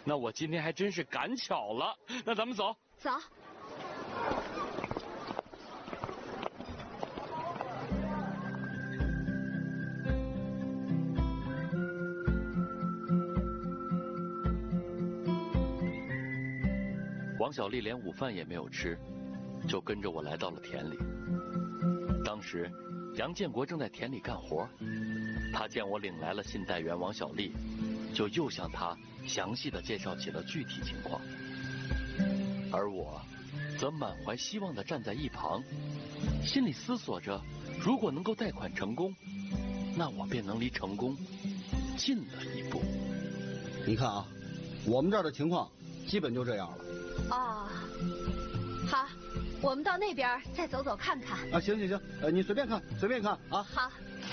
那我今天还真是赶巧了。那咱们走。 走。 王小丽连午饭也没有吃，就跟着我来到了田里。当时杨建国正在田里干活，他见我领来了信贷员王小丽，就又向他详细的介绍起了具体情况。而我则满怀希望地站在一旁，心里思索着，如果能够贷款成功，那我便能离成功近了一步。 你看啊，我们这儿的情况基本就这样了。 哦，好，我们到那边再走走看看。 啊，行，你随便看啊。 好。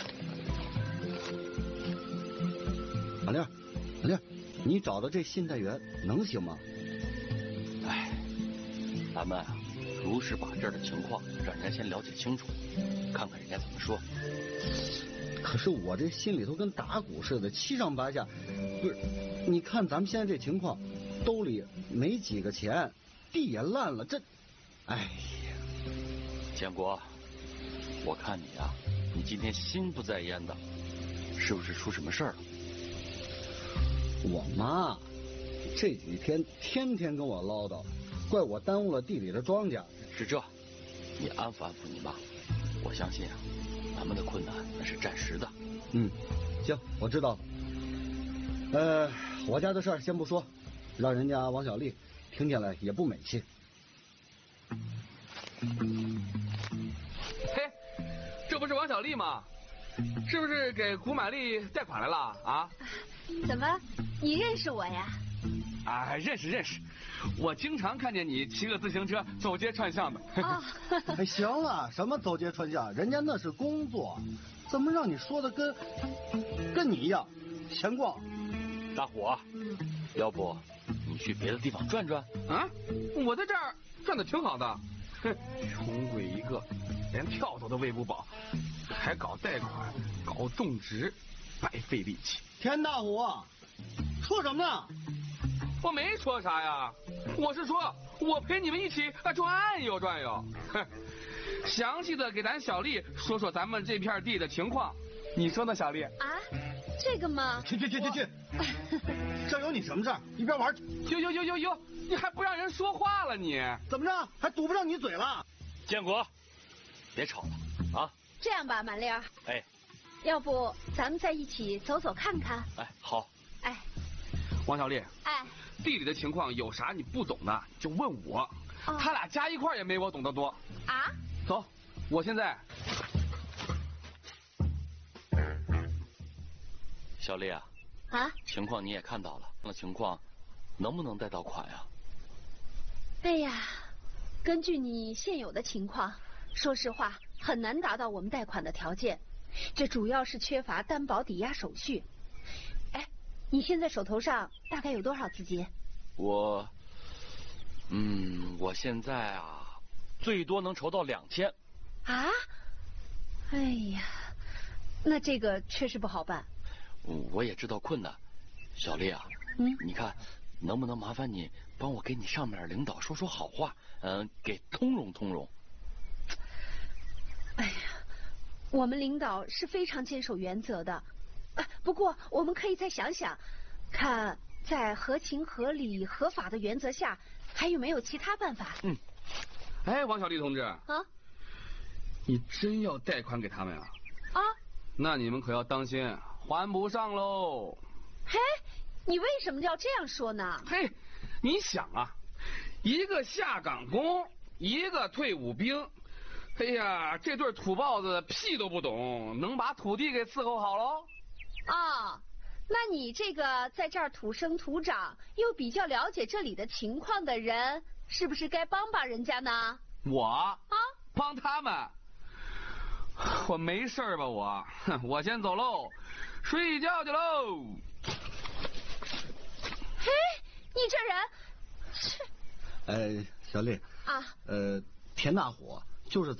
马丽儿，你找的这信贷员能行吗？ 哎，咱们啊，如实把这儿的情况让人家先了解清楚，看看人家怎么说。 可是我这心里头跟打鼓似的，七上八下。不是，你看咱们现在这情况，兜里没几个钱，地也烂了，这，哎呀！ 建国，我看你啊，你今天心不在焉的，是不是出什么事儿了？ 我妈这几天天天跟我唠叨，怪我耽误了地里的庄稼。 是这，你安抚安抚你妈。我相信啊，咱们的困难那是暂时的。 嗯，行，我知道了。我家的事儿先不说，让人家王小丽听见了也不美气。 嘿，这不是王小丽吗？是不是给古满丽贷款来了啊？ 怎么，你认识我呀？ 啊，认识。我经常看见你骑个自行车走街串巷的。 哦， 哎，行了，什么走街串巷，人家那是工作，怎么让你说的跟你一样闲逛？ 大虎，要不你去别的地方转转？ 啊，我在这儿转的挺好的。哼，穷鬼一个，连跳蚤都喂不饱，还搞贷款，搞种植，白费力气。 田大虎，说什么呢？ 我没说啥呀，我是说我陪你们一起转悠转悠。哼，详细的给咱小丽说说咱们这片地的情况，你说呢，小丽？ 啊，这个嘛， 去，这有你什么事儿？一边玩去。 哟，你还不让人说话了你？ 怎么着？还堵不上你嘴了？ 建国，别吵了啊！ 这样吧，满丽儿， 哎， 要不咱们再一起走走看看？ 哎，好。 哎， 王小丽， 哎， 地里的情况有啥你不懂的就问我， 哦， 他俩加一块也没我懂得多。 啊？ 走，我现在。 小丽啊，情况你也看到了，那情况能不能贷到款呀？ 哎呀，根据你现有的情况，说实话很难达到我们贷款的条件，这主要是缺乏担保抵押手续。哎，你现在手头上大概有多少资金？ 我现在啊，最多能筹到2000。 啊？哎呀，那这个确实不好办。 我也知道困难，小丽啊，你看能不能麻烦你帮我给你上面领导说说好话，给通融通融。 哎呀，我们领导是非常坚守原则的，不过我们可以再想想，看在合情合理合法的原则下，还有没有其他办法？ 哎，王小丽同志啊，你真要贷款给他们啊？ 啊， 那你们可要当心，还不上喽。 嘿，你为什么要这样说呢？ 嘿，你想啊，一个下岗工，一个退伍兵，哎呀，这对土包子屁都不懂，能把土地给伺候好喽？ 啊，那你这个在这儿土生土长又比较了解这里的情况的人，是不是该帮帮人家呢？ 我帮他们？我没事吧我先走喽，睡觉去喽。 嘿，你这人， 小丽啊，田大虎就是